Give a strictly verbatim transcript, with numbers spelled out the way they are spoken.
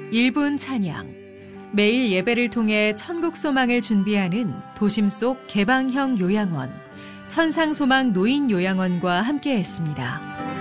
일 분 찬양, 매일 예배를 통해 천국소망을 준비하는 도심 속 개방형 요양원, 천상소망 노인요양원과 함께했습니다.